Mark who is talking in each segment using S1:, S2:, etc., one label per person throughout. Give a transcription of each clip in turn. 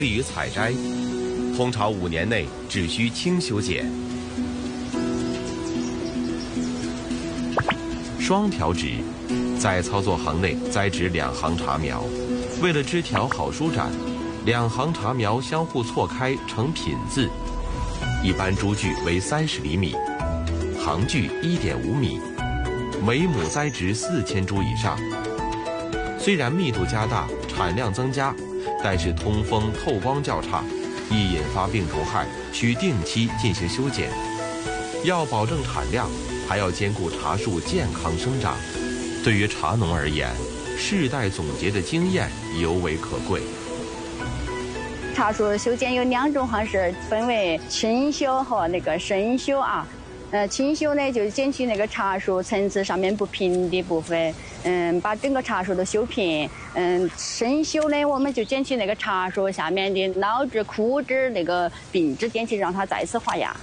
S1: 利于采摘，通常5年内只需轻修剪。双条植，在操作行内栽植2行茶苗，为了枝条好舒展，2行茶苗相互错开成品字，一般株距为30厘米，行距1.5米，每亩栽植4000株以上。虽然密度加大，产量增加，但是通风透光较差，易引发病虫害，需定期进行修剪。要保证产量，还要兼顾茶树健康生长。对于茶农而言，世代总结的经验尤为可贵。
S2: 茶树修剪有2种方式，分为清修和深修啊。清修呢，就是剪去那个茶树层次上面不平的部分，把整个茶树都修平。深修呢，我们就剪去那个茶树下面的老枝、枯枝、那个病枝，剪去让它再次发芽。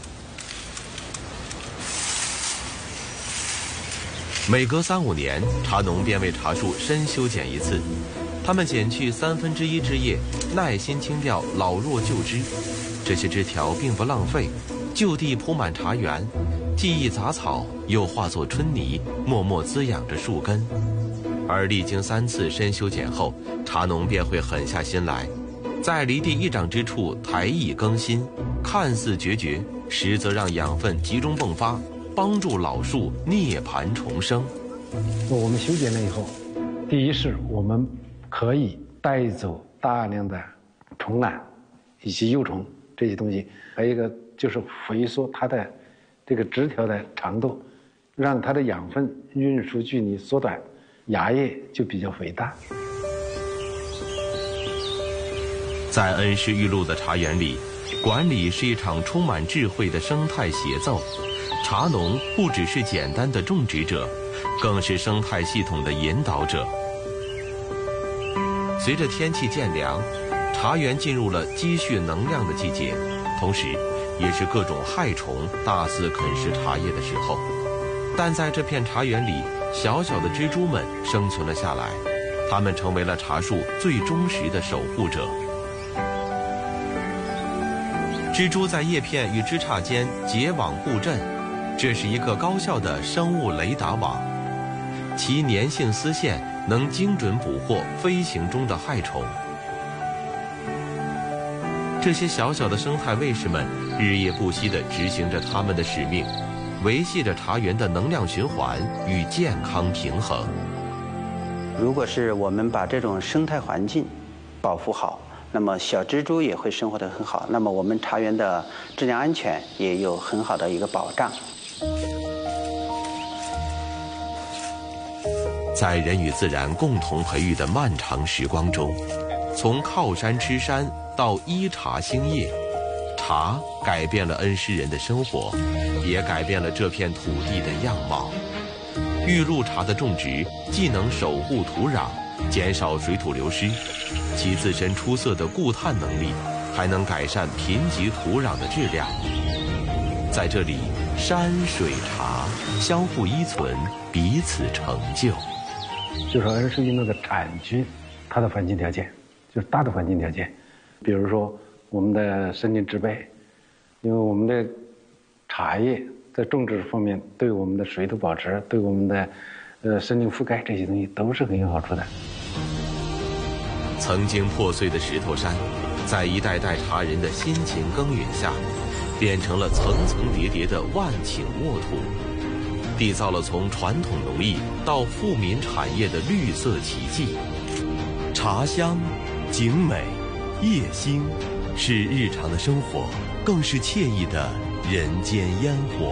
S1: 每隔3-5年，茶农便为茶树深修剪一次。他们剪去1/3枝叶，耐心清掉老弱旧枝。这些枝条并不浪费，就地铺满茶园，既易杂草，又化作春泥，默默滋养着树根。而历经3次深修剪后，茶农便会狠下心来，在离地1掌之处抬翼更新，看似决绝，实则让养分集中迸发，帮助老树涅槃重生。
S3: 我们修剪了以后，第一是我们可以带走大量的虫卵以及幼虫这些东西，还有一个就是回缩它的这个枝条的长度，让它的养分运输距离缩短，芽叶就比较肥大。
S1: 在恩施玉露的茶园里，管理是一场充满智慧的生态协奏。茶农不只是简单的种植者，更是生态系统的引导者。随着天气渐凉，茶园进入了积蓄能量的季节，同时也是各种害虫大肆啃食茶叶的时候。但在这片茶园里，小小的蜘蛛们生存了下来，它们成为了茶树最忠实的守护者。蜘蛛在叶片与枝杈间结网布阵，这是一个高效的生物雷达网，其粘性丝线能精准捕获飞行中的害虫。这些小小的生态卫士们日夜不息地执行着他们的使命，维系着茶园的能量循环与健康平衡。
S4: 如果是我们把这种生态环境保护好，那么小蜘蛛也会生活得很好，那么我们茶园的质量安全也有很好的一个保障。
S1: 在人与自然共同培育的漫长时光中，从靠山吃山到依茶兴业，茶改变了恩施人的生活，也改变了这片土地的样貌。玉露茶的种植既能守护土壤，减少水土流失，其自身出色的固碳能力还能改善贫瘠土壤的质量。在这里，山水茶相互依存，彼此成就。
S3: 就是说恩施玉露的产区，它的环境条件就是大的环境条件，比如说我们的森林植被，因为我们的茶叶在种植方面对我们的水土保持，对我们的森林覆盖这些东西都是很有好处的。
S1: 曾经破碎的石头山，在一代代茶人的辛勤耕耘下，变成了层层叠叠的万顷沃土，缔造了从传统农艺到富民产业的绿色奇迹。茶香、景美、夜兴，是日常的生活，更是惬意的人间烟火。